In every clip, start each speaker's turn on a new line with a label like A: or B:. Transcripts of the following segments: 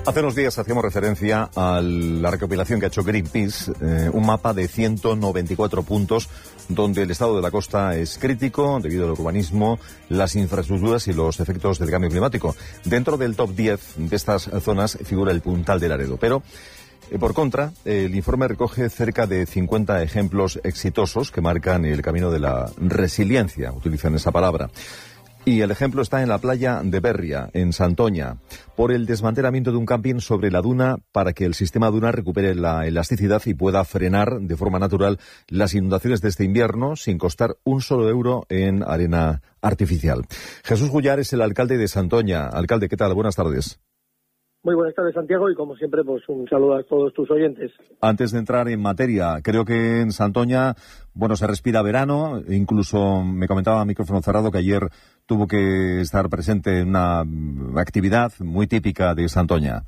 A: Hace unos días hacíamos referencia a la recopilación que ha hecho Greenpeace, un mapa de 194 puntos donde el estado de la costa es crítico debido al urbanismo, las infraestructuras y los efectos del cambio climático. Dentro del top 10 de estas zonas figura el Puntal de Laredo, pero por contra, el informe recoge cerca de 50 ejemplos exitosos que marcan el camino de la resiliencia, utilizan esa palabra. Y el ejemplo está en la playa de Berria, en Santoña, por el desmantelamiento de un camping sobre la duna para que el sistema duna recupere la elasticidad y pueda frenar de forma natural las inundaciones de este invierno sin costar un solo euro en arena artificial. Jesús Gullar es el alcalde de Santoña. Alcalde, ¿qué tal? Buenas tardes.
B: Muy buenas tardes, Santiago, y como siempre, pues un saludo a todos tus oyentes.
A: Antes de entrar en materia, creo que en Santoña, se respira verano. Incluso me comentaba a micrófono cerrado que ayer tuvo que estar presente en una actividad muy típica de Santoña.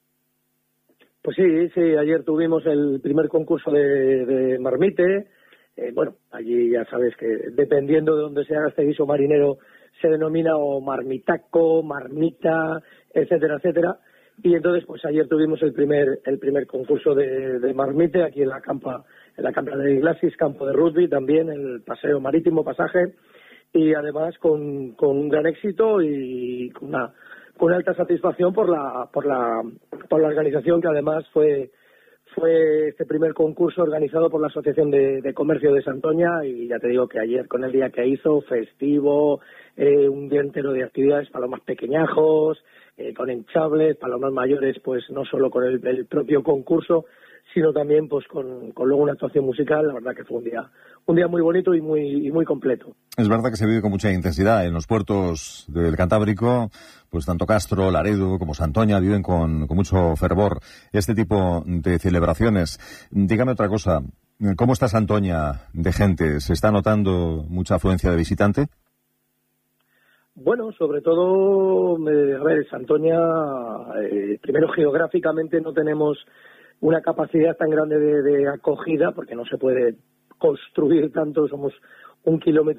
B: Pues sí, ayer tuvimos el primer concurso de marmite. Allí ya sabes que dependiendo de dónde se haga este guiso marinero, se denomina o marmitaco, marmita, etcétera, etcétera. Y entonces, pues ayer tuvimos el primer concurso de marmite aquí en la campa de Glacis, campo de rugby, también el paseo marítimo, pasaje, y además con un gran éxito y con una alta satisfacción por la organización, que además fue este primer concurso organizado por la Asociación de Comercio de Santoña. Y ya te digo que ayer, con el día que hizo, festivo, un día entero de actividades para los más pequeñajos, con hinchables, para los más mayores, pues no solo con el propio concurso, sino también pues con luego una actuación musical. La verdad que fue un día muy bonito y muy completo.
A: Es verdad que se vive con mucha intensidad en los puertos del Cantábrico, pues tanto Castro, Laredo como Santoña viven con mucho fervor este tipo de celebraciones. Dígame otra cosa, ¿cómo está Santoña de gente? ¿Se está notando mucha afluencia de visitante?
B: Bueno, sobre todo, Santoña, primero geográficamente no tenemos una capacidad tan grande de acogida, porque no se puede construir tanto, somos 1,5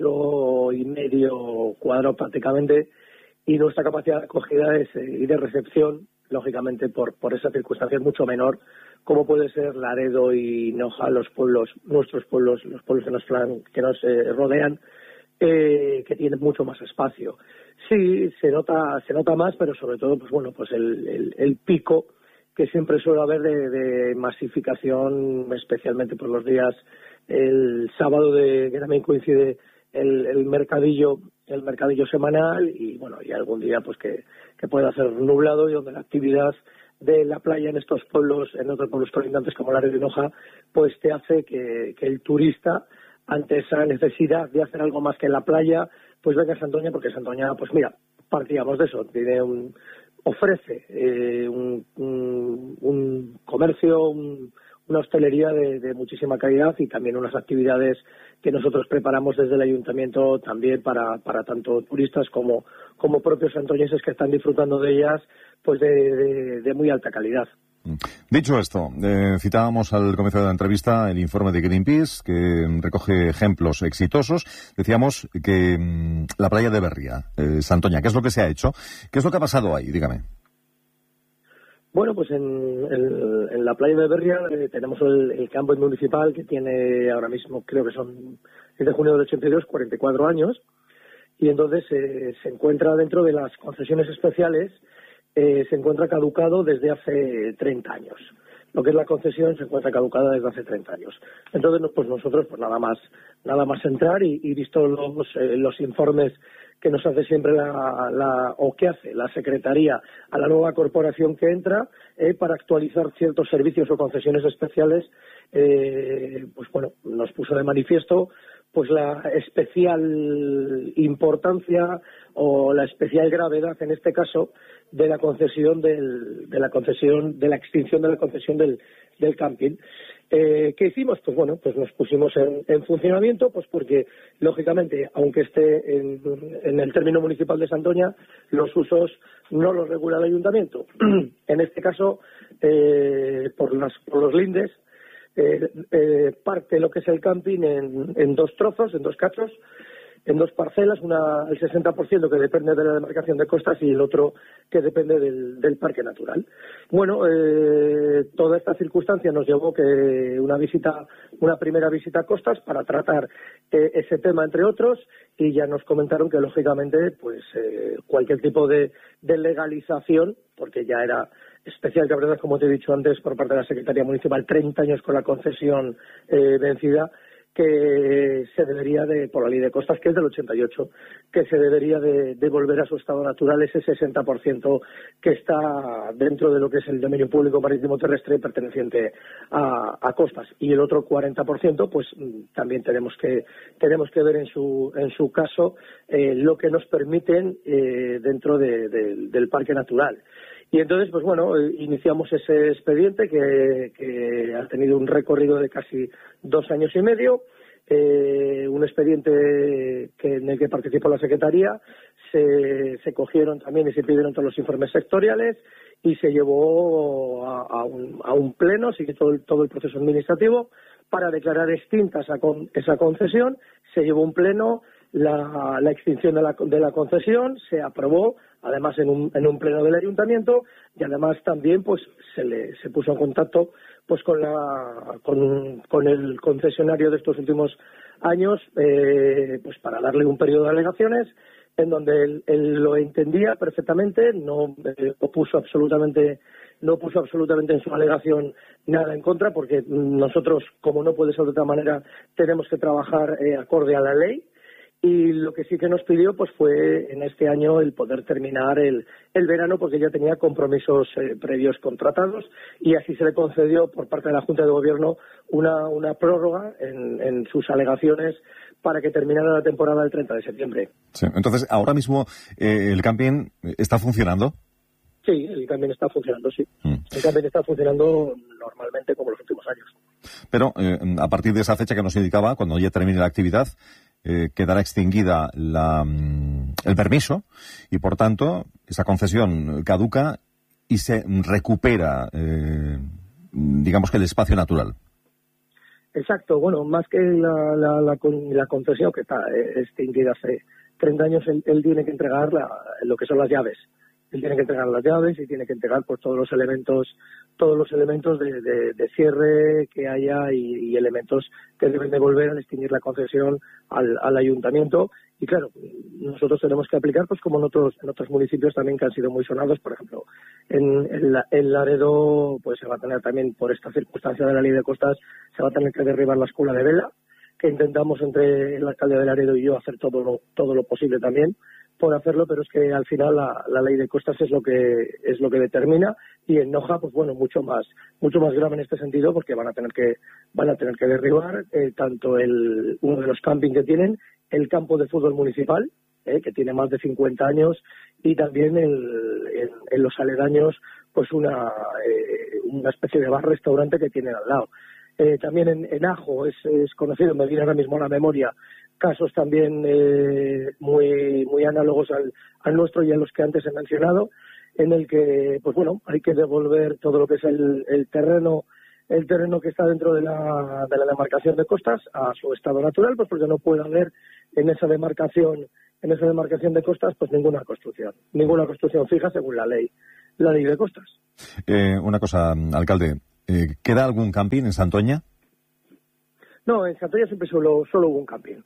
B: kilómetros cuadrado prácticamente, y nuestra capacidad de acogida y de recepción, lógicamente por esa circunstancia, es mucho menor, como puede ser Laredo y Noja, nuestros pueblos, los pueblos que nos rodean, que tienen mucho más espacio. Sí, se nota más, pero sobre todo, pues el pico que siempre suele haber de masificación, especialmente por los días, el sábado que también coincide el mercadillo semanal, y algún día pues que pueda ser nublado, y donde la actividad de la playa en estos pueblos, en otros pueblos colindantes como Laredo y Noja, pues te hace que el turista, ante esa necesidad de hacer algo más que en la playa, pues venga a Santoña, porque Santoña, pues mira, partíamos de eso, ofrece un comercio, una hostelería de muchísima calidad, y también unas actividades que nosotros preparamos desde el ayuntamiento también para tanto turistas como propios santoñeses, que están disfrutando de ellas pues de muy alta calidad.
A: Dicho esto, citábamos al comienzo de la entrevista el informe de Greenpeace, que recoge ejemplos exitosos. Decíamos que la playa de Berria, Santoña, ¿qué es lo que se ha hecho? ¿Qué es lo que ha pasado ahí? Dígame.
B: Bueno, pues en la playa de Berria tenemos el campo municipal, que tiene ahora mismo, creo que es de junio del 82, 44 años, y entonces se encuentra dentro de las concesiones especiales. Se encuentra caducado desde hace 30 años. Lo que es la concesión se encuentra caducada desde hace 30 años. Entonces, pues nosotros, pues nada más entrar y visto los informes que nos hace siempre que hace la Secretaría a la nueva corporación que entra, para actualizar ciertos servicios o concesiones especiales, nos puso de manifiesto pues la especial importancia o la especial gravedad, en este caso, de la extinción de la concesión del camping. ¿Qué hicimos? Pues nos pusimos en funcionamiento, pues porque, lógicamente, aunque esté en el término municipal de Santoña, los usos no los regula el ayuntamiento. En este caso, por los lindes, parte lo que es el camping en dos trozos, en dos cachos, parcelas, una el 60% que depende de la demarcación de costas y el otro que depende del parque natural. Bueno, toda esta circunstancia nos llevó que una primera visita a costas para tratar ese tema, entre otros, y ya nos comentaron que lógicamente pues cualquier tipo de legalización, porque ya era especial, que verdad, como te he dicho antes, por parte de la Secretaría Municipal, 30 años con la concesión vencida, que se debería por la ley de costas, que es del 88, que se debería de volver a su estado natural ese 60% que está dentro de lo que es el dominio público marítimo terrestre perteneciente a costas, y el otro 40% pues también tenemos que ver en su caso lo que nos permiten dentro del parque natural. Y entonces, pues bueno, iniciamos ese expediente que ha tenido un recorrido de casi 2 años y medio, un expediente en el que participó la Secretaría, se cogieron también y se pidieron todos los informes sectoriales y se llevó a un pleno, sigue todo el proceso administrativo para declarar extinta esa concesión. Se llevó un pleno la extinción de la concesión, se aprobó además en un pleno del ayuntamiento, y además también pues se puso en contacto pues con el concesionario de estos últimos años pues para darle un periodo de alegaciones en donde él lo entendía perfectamente, no puso absolutamente en su alegación nada en contra, porque nosotros, como no puede ser de otra manera, tenemos que trabajar acorde a la ley. Y lo que sí que nos pidió pues fue en este año el poder terminar el verano, porque ya tenía compromisos previos contratados, y así se le concedió por parte de la Junta de Gobierno una prórroga en sus alegaciones para que terminara la temporada el 30 de septiembre.
A: Sí, entonces, ahora mismo el camping está funcionando.
B: Sí, el camping está funcionando, sí. El camping está funcionando normalmente como los últimos años.
A: Pero a partir de esa fecha que nos indicaba, cuando ya termine la actividad, quedará extinguida el permiso y, por tanto, esa concesión caduca y se recupera, digamos que el espacio natural.
B: Exacto. Bueno, más que la concesión que está extinguida hace 30 años, él tiene que entregar lo que son las llaves. Él tiene que entregar las llaves y tiene que entregar pues todos los elementos de cierre que haya y elementos que deben devolver al extinguir la concesión al ayuntamiento. Y claro, nosotros tenemos que aplicar, pues como en otros municipios también que han sido muy sonados, por ejemplo, en Laredo pues se va a tener también, por esta circunstancia de la ley de costas, se va a tener que derribar la escuela de vela, que intentamos entre el alcalde de Laredo y yo hacer todo lo posible también por hacerlo, pero es que al final la ley de costas es lo que determina, y en Noja pues bueno, mucho más grave en este sentido, porque van a tener que derribar tanto uno de los campings que tienen, el campo de fútbol municipal, que tiene más de 50 años, y también en los aledaños pues una especie de bar-restaurante que tienen al lado. También en Ajo es conocido, me viene ahora mismo a la memoria, casos también muy análogos al nuestro y a los que antes he mencionado, en el que pues bueno, hay que devolver todo lo que es el terreno que está dentro de la demarcación de costas a su estado natural, pues porque no puede haber en esa demarcación de costas pues ninguna construcción fija según la ley de costas.
A: Una cosa, alcalde, ¿queda algún camping en Santoña?
B: No, en Santoña siempre solo hubo un camping,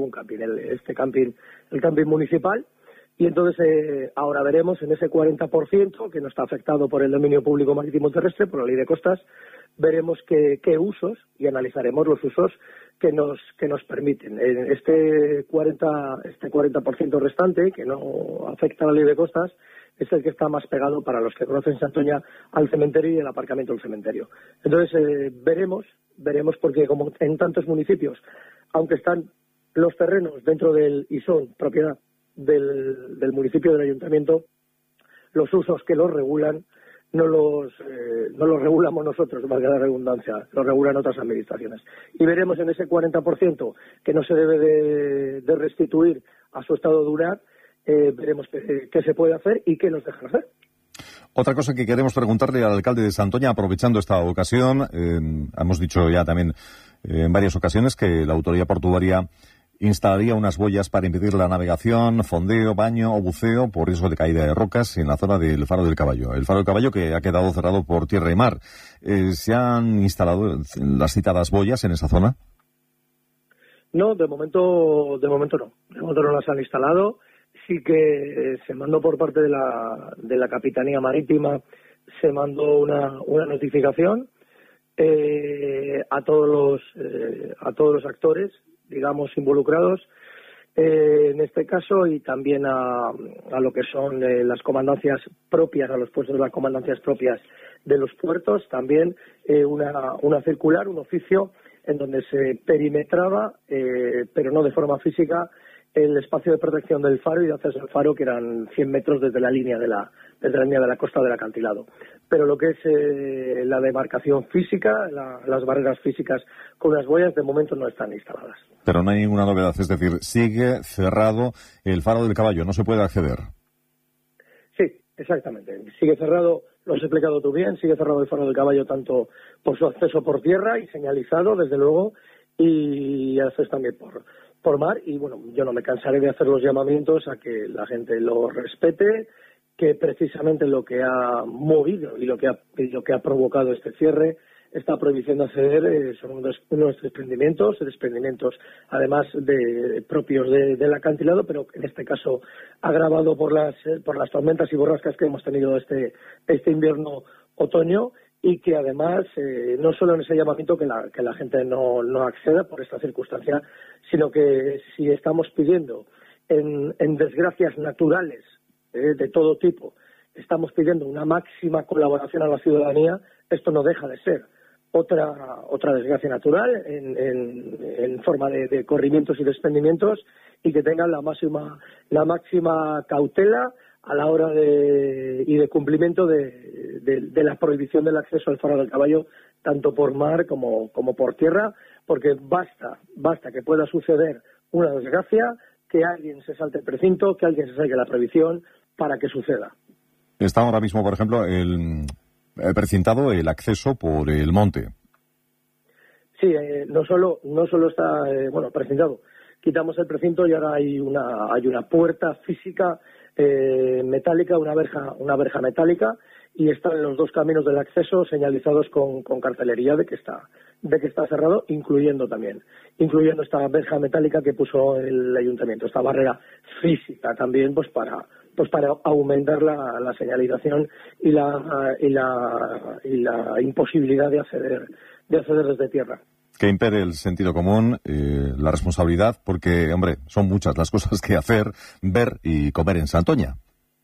B: el camping municipal, y entonces ahora veremos en ese 40% que no está afectado por el dominio público marítimo terrestre, por la ley de costas, veremos qué usos, y analizaremos los usos que nos permiten. Este 40% restante, que no afecta a la ley de costas, es el que está más pegado, para los que conocen Santoña, al cementerio y el aparcamiento del cementerio. Entonces veremos porque como en tantos municipios, aunque están los terrenos dentro y son propiedad del municipio, del ayuntamiento, los usos que los regulan no los regulamos nosotros, valga la redundancia, los regulan otras administraciones. Y veremos en ese 40% que no se debe de restituir a su estado de durar, veremos qué se puede hacer y qué nos dejan hacer.
A: Otra cosa que queremos preguntarle al alcalde de Santoña, aprovechando esta ocasión, hemos dicho ya también en varias ocasiones que la autoridad portuaria instalaría unas boyas para impedir la navegación, fondeo, baño o buceo por riesgo de caída de rocas en la zona del Faro del Caballo. El Faro del Caballo que ha quedado cerrado por tierra y mar. ¿Se han instalado las citadas boyas en esa zona?
B: No, de momento no. De momento no las han instalado. Sí que se mandó por parte de la Capitanía Marítima, se mandó una notificación a todos los actores, digamos, involucrados en este caso, y también a lo que son las comandancias propias, a los puestos de las comandancias propias de los puertos, también una circular, un oficio en donde se perimetraba, pero no de forma física, el espacio de protección del faro y de acceso al faro, que eran 100 metros desde la línea de la costa del acantilado. Pero lo que es la demarcación física, las barreras físicas con las boyas, de momento no están instaladas.
A: Pero no hay ninguna novedad, es decir, sigue cerrado el Faro del Caballo, no se puede acceder.
B: Sí, exactamente. Sigue cerrado, lo has explicado tú bien, sigue cerrado el Faro del Caballo tanto por su acceso por tierra y señalizado, desde luego, y acceso también por mar. Y bueno, yo no me cansaré de hacer los llamamientos a que la gente lo respete, que precisamente lo que ha movido y lo que ha provocado este cierre, esta prohibición de acceder, son unos desprendimientos además propios del acantilado, pero en este caso agravado por las tormentas y borrascas que hemos tenido este invierno otoño, y que además no solo en ese llamamiento que la gente no acceda por esta circunstancia, sino que si estamos pidiendo en desgracias naturales de todo tipo, estamos pidiendo una máxima colaboración a la ciudadanía, esto no deja de ser otra desgracia natural en forma de corrimientos y desprendimientos, y que tengan la máxima cautela a la hora de cumplimiento de la prohibición del acceso al Faro del Caballo, tanto por mar como por tierra, porque basta que pueda suceder una desgracia, que alguien se salte el precinto, que alguien se salga la prohibición para que suceda.
A: Está ahora mismo, por ejemplo, el precintado el acceso por el monte.
B: Sí, no solo está precintado. Quitamos el precinto y ahora hay una puerta física metálica, una verja metálica, y están los dos caminos del acceso señalizados con cartelería de que está cerrado, incluyendo esta verja metálica que puso el ayuntamiento, esta barrera física también, pues para aumentar la señalización y la imposibilidad de acceder desde tierra.
A: Que impere el sentido común, la responsabilidad, porque, hombre, son muchas las cosas que hacer, ver y comer en Santoña.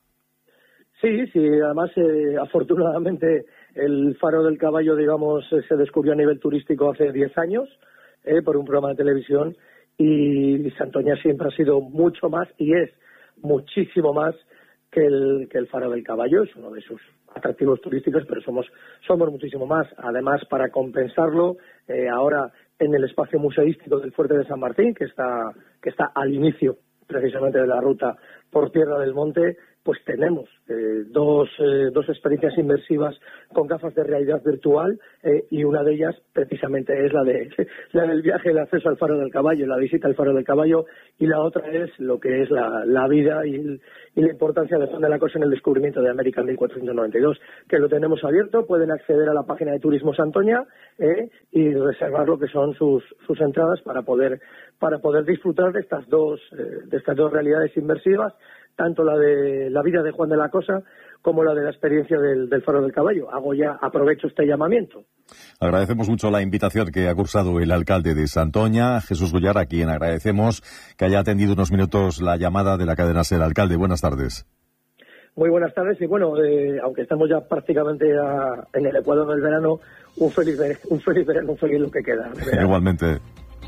B: Sí, además, afortunadamente, el Faro del Caballo, digamos, se descubrió a nivel turístico hace 10 años, por un programa de televisión, y Santoña siempre ha sido mucho más, y es muchísimo más que el Faro del Caballo. Es uno de sus atractivos turísticos, pero somos muchísimo más. Además, para compensarlo, ahora en el espacio museístico del Fuerte de San Martín, que está al inicio precisamente de la ruta por tierra del monte, pues tenemos dos experiencias inmersivas con gafas de realidad virtual, y una de ellas precisamente es la del viaje, el acceso al Faro del Caballo, la visita al Faro del Caballo, y la otra es lo que es la vida y la importancia de Juan de la Cosa en el descubrimiento de América en 1492, que lo tenemos abierto. Pueden acceder a la página de Turismo Santoña y reservar lo que son sus entradas para poder disfrutar de estas dos realidades inmersivas, tanto la de la vida de Juan de la Cosa como la de la experiencia del Faro del Caballo. Aprovecho este llamamiento.
A: Agradecemos mucho la invitación que ha cursado el alcalde de Santoña, Jesús Gullar, a quien agradecemos que haya atendido unos minutos la llamada de la cadena SER. Alcalde, buenas tardes.
B: Muy buenas tardes, y bueno, aunque estamos ya prácticamente en el ecuador del verano, un feliz verano, un feliz lo que queda.
A: Igualmente.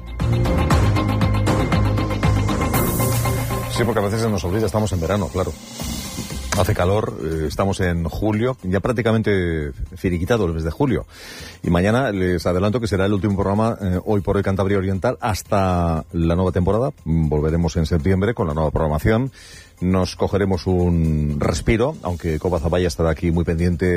A: Sí, porque a veces se nos olvida, estamos en verano, claro. Hace calor, estamos en julio, ya prácticamente finiquitado el mes de julio. Y mañana les adelanto que será el último programa Hoy por Hoy Cantabria Oriental hasta la nueva temporada. Volveremos en septiembre con la nueva programación. Nos cogeremos un respiro, aunque Copa Zapalla estará aquí muy pendiente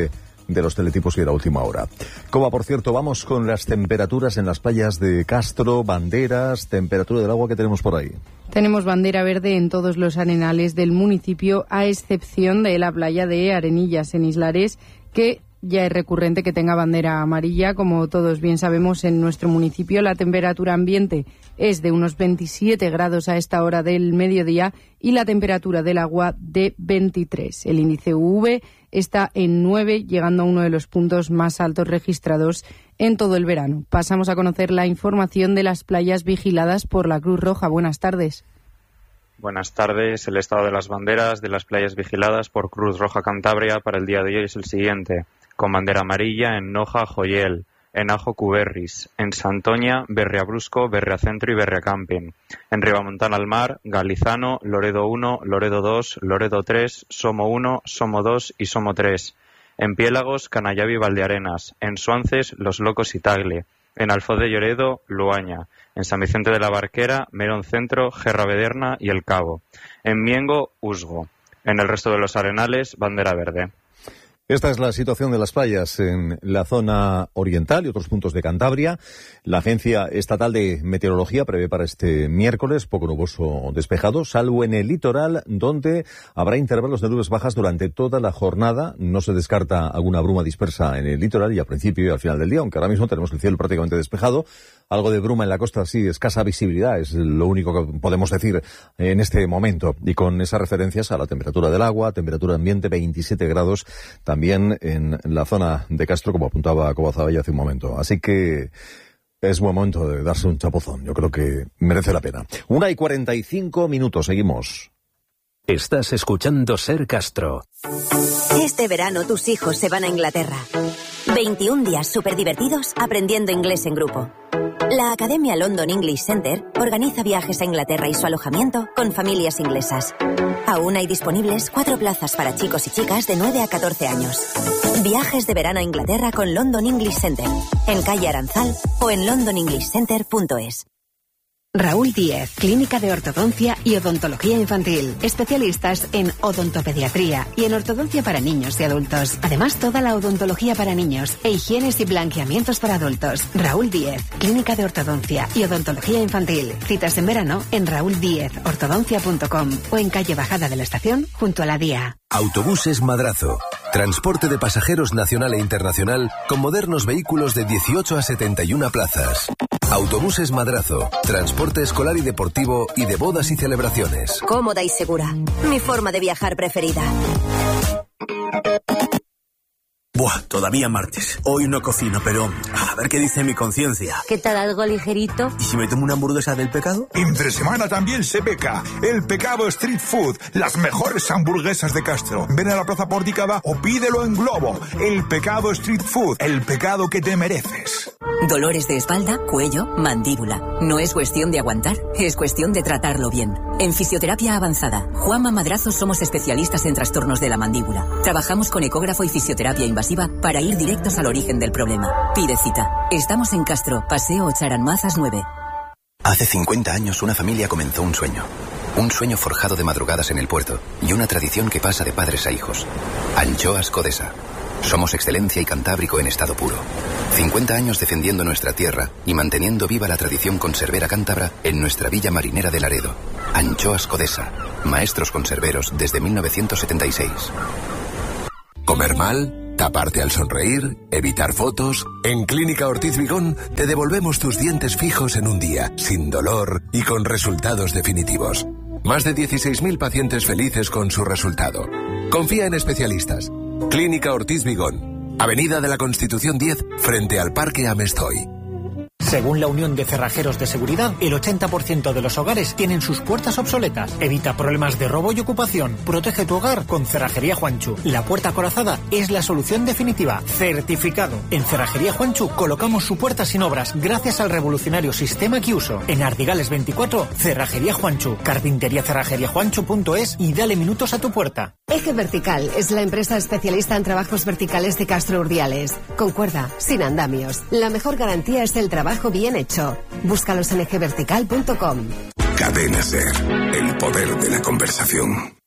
A: de los teletipos y de la última hora. Como por cierto, vamos con las temperaturas en las playas de Castro, banderas, temperatura del agua que tenemos por ahí.
C: Tenemos bandera verde en todos los arenales del municipio, a excepción de la playa de Arenillas, en Islares, que ya es recurrente que tenga bandera amarilla. Como todos bien sabemos, en nuestro municipio la temperatura ambiente es de unos 27 grados a esta hora del mediodía y la temperatura del agua de 23. El índice UV está en 9, llegando a uno de los puntos más altos registrados en todo el verano. Pasamos a conocer la información de las playas vigiladas por la Cruz Roja. Buenas tardes.
D: Buenas tardes. El estado de las banderas de las playas vigiladas por Cruz Roja Cantabria para el día de hoy es el siguiente. Con bandera amarilla en Noja, Joyel, en Ajo, Cuberris, en Santoña, Berriabrusco, Berriacentro y Berriacamping, en Ribamontana al Mar, Galizano, Loredo 1, Loredo 2, Loredo 3, Somo 1, Somo 2 y Somo 3, en Piélagos, Canallavi y Valdearenas, en Suances, Los Locos y Tagle, en Alfoz de Lloredo, Luaña, en San Vicente de la Barquera, Merón Centro, Gerravederna y El Cabo, en Miengo, Usgo, en el resto de los arenales, bandera verde.
A: Esta es la situación de las playas en la zona oriental y otros puntos de Cantabria. La Agencia Estatal de Meteorología prevé para este miércoles poco nuboso despejado, salvo en el litoral, donde habrá intervalos de nubes bajas durante toda la jornada. No se descarta alguna bruma dispersa en el litoral y al principio y al final del día, aunque ahora mismo tenemos el cielo prácticamente despejado. Algo de bruma en la costa, sí, escasa visibilidad, es lo único que podemos decir en este momento. Y con esas referencias a la temperatura del agua, temperatura ambiente 27 grados, también en la zona de Castro, como apuntaba Cobazabal hace un momento. Así que es buen momento de darse un chapuzón. Yo creo que merece la pena. 1:45, seguimos.
E: Estás escuchando Ser Castro.
F: Este verano tus hijos se van a Inglaterra. 21 días súper divertidos aprendiendo inglés en grupo. La Academia London English Center organiza viajes a Inglaterra y su alojamiento con familias inglesas. Aún hay disponibles 4 plazas para chicos y chicas de 9 a 14 años. Viajes de verano a Inglaterra con London English Center, en calle Aranzal o en londonenglishcenter.es.
G: Raúl Díez, Clínica de Ortodoncia y Odontología Infantil. Especialistas en odontopediatría y en ortodoncia para niños y adultos. Además, toda la odontología para niños e higienes y blanqueamientos para adultos. Raúl Díez, Clínica de Ortodoncia y Odontología Infantil. Citas en verano en rauldiezortodoncia.com o en calle Bajada de la Estación, junto a la DIA.
E: Autobuses Madrazo. Transporte de pasajeros nacional e internacional con modernos vehículos de 18 a 71 plazas. Autobuses Madrazo. Transporte escolar y deportivo y de bodas y celebraciones.
F: Cómoda y segura. Mi forma de viajar preferida.
H: Buah, todavía martes. Hoy no cocino, pero a ver qué dice mi conciencia.
F: ¿Qué tal algo ligerito?
H: ¿Y si me tomo una hamburguesa del pecado?
I: Entre semana también se peca. El Pecado Street Food. Las mejores hamburguesas de Castro. Ven a la Plaza Porticada o pídelo en Globo. El Pecado Street Food. El pecado que te mereces.
J: Dolores de espalda, cuello, mandíbula. No es cuestión de aguantar, es cuestión de tratarlo bien. En Fisioterapia Avanzada, Juanma Madrazo somos especialistas en trastornos de la mandíbula. Trabajamos con ecógrafo y fisioterapia invasiva para ir directos al origen del problema. Pide cita. Estamos en Castro, Paseo Ocharanmazas 9.
K: Hace 50 años una familia comenzó un sueño. Un sueño forjado de madrugadas en el puerto y una tradición que pasa de padres a hijos. Anchoas Codesa. Somos excelencia y cantábrico en estado puro. 50 años defendiendo nuestra tierra y manteniendo viva la tradición conservera cántabra en nuestra villa marinera de Laredo. Anchoas Codesa. Maestros conserveros desde 1976.
E: ¿Comer mal? ¿Taparte al sonreír? ¿Evitar fotos? En Clínica Ortiz Vigón te devolvemos tus dientes fijos en un día, sin dolor y con resultados definitivos. Más de 16.000 pacientes felices con su resultado. Confía en especialistas. Clínica Ortiz Vigón, Avenida de la Constitución 10, frente al Parque Amestoy.
L: Según la Unión de Cerrajeros de Seguridad, el 80% de los hogares tienen sus puertas obsoletas. Evita problemas de robo y ocupación. Protege tu hogar con Cerrajería Juanchu. La puerta acorazada es la solución definitiva. Certificado. En Cerrajería Juanchu colocamos su puerta sin obras gracias al revolucionario sistema Kiuso. En Ardigales 24, Cerrajería Juanchu. Carpintería-cerrajeríajuanchu.es y dale minutos a tu puerta.
G: Eje Vertical es la empresa especialista en trabajos verticales de Castro Urdiales. Con cuerda, sin andamios. La mejor garantía es el trabajo bien hecho. Búscalos en ejevertical.com.
M: Cadena Ser, el poder de la conversación.